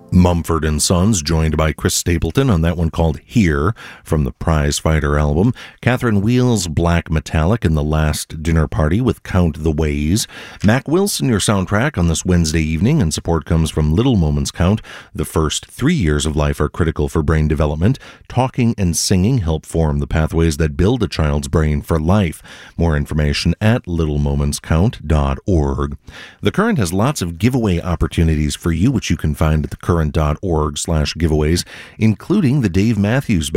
Mumford & Sons, joined by Chris Stapleton on that one called Here from the Prize Fighter album. Catherine Wheel's Black Metallic in The Last Dinner Party with Count the Ways. Mac Wilson, your soundtrack on this Wednesday evening, and support comes from Little Moments Count. The first 3 years of life are critical for brain development. Talking and singing help form the pathways that build a child's brain for life. More information at littlemomentscount.org. The Current has lots of giveaway opportunities for you, which you can find at thecurrent.org/giveaways, including the Dave Matthews